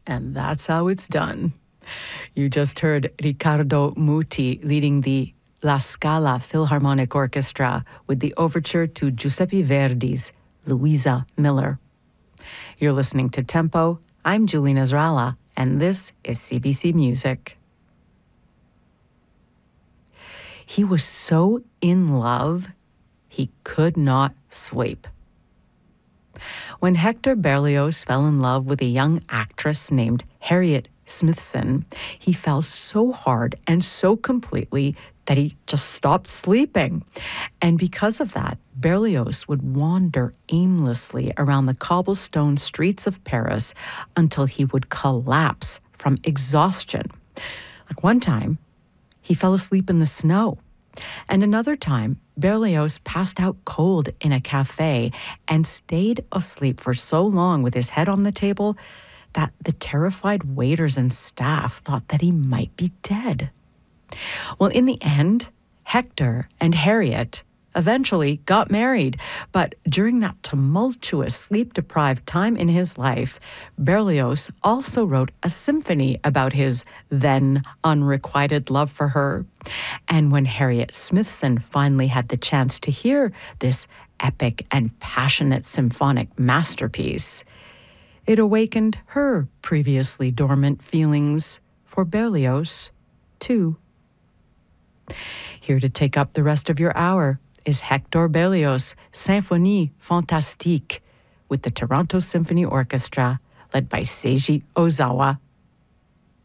And that's how it's done. You just heard Riccardo Muti leading the La Scala Philharmonic Orchestra with the overture to Giuseppe Verdi's Louisa Miller. You're listening to Tempo. I'm Julie Nasrallah, and this is CBC Music. He was so in love, he could not sleep. When Hector Berlioz fell in love with a young actress named Harriet Smithson, he fell so hard and so completely that he just stopped sleeping. And because of that, Berlioz would wander aimlessly around the cobblestone streets of Paris until he would collapse from exhaustion. Like one time, he fell asleep in the snow. And another time, Berlioz passed out cold in a cafe and stayed asleep for so long with his head on the table that the terrified waiters and staff thought that he might be dead. Well, in the end, Hector and Harriet eventually got married, but during that tumultuous, sleep-deprived time in his life, Berlioz also wrote a symphony about his then unrequited love for her. And when Harriet Smithson finally had the chance to hear this epic and passionate symphonic masterpiece, it awakened her previously dormant feelings for Berlioz, too. Here to take up the rest of your hour is Hector Berlioz' Symphonie Fantastique with the Toronto Symphony Orchestra, led by Seiji Ozawa.